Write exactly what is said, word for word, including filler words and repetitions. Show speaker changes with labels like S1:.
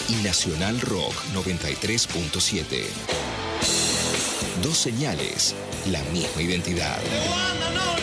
S1: y Nacional Rock noventa y tres punto siete. Dos señales, la misma identidad.